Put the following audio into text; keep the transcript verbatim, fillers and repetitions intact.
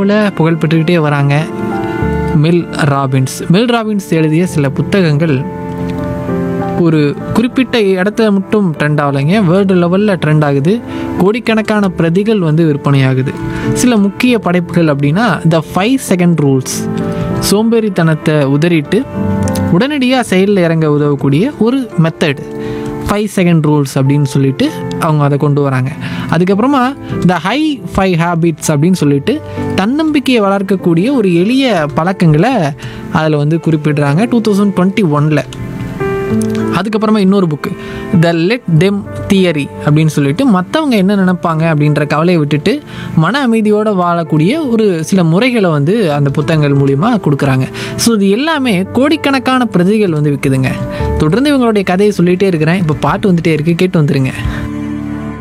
அளவில் புகழ் பெற்றுக்கிட்டே வராங்க மெல் ராபின்ஸ். மெல் ராபின்ஸ் எழுதிய சில புத்தகங்கள் ஒரு குறிப்பிட்ட இடத்துல மட்டும் ட்ரெண்ட் ஆகலைங்க, வேர்ல்டு லெவலில் ட்ரெண்ட் ஆகுது. கோடிக்கணக்கான பிரதிகள் வந்து விற்பனையாகுது. சில முக்கிய படைப்புகள் அப்படின்னா த ஃபைவ் செகண்ட் ரூல்ஸ், சோம்பேறித்தனத்தை உதறிட்டு உடனடியாக செயலில் இறங்க உதவக்கூடிய ஒரு மெத்தட், ஃபைவ் செகண்ட் ரூல்ஸ் அப்படின்னு சொல்லிட்டு அவங்க அதை கொண்டு வராங்க. அதுக்கப்புறமா த ஹை ஃபைவ் ஹேபிட்ஸ் அப்படின்னு சொல்லிட்டு தன்னம்பிக்கையை வளர்க்கக்கூடிய ஒரு எளிய பழக்கங்களை அதில் வந்து குறிப்பிடுறாங்க டூ தௌசண்ட் டுவெண்ட்டி ஒனில். அதுக்கப்புறமா இன்னொரு புக்கு த லெட் தெம் தியரி அப்படின்னு சொல்லிட்டு மற்றவங்க என்ன நினைப்பாங்க அப்படின்ற கவலையை விட்டுட்டு மன அமைதியோடு வாழக்கூடிய ஒரு சில முறைகளை வந்து அந்த புத்தகங்கள் மூலிமா கொடுக்குறாங்க. ஸோ இது எல்லாமே கோடிக்கணக்கான பிரதிகள் வந்து விற்குதுங்க. தொடர்ந்து இவங்களுடைய கதையை சொல்லிகிட்டே இருக்கிறேன். இப்போ பாட்டு வந்துகிட்டே இருக்குது, கேட்டு வந்துடுங்க.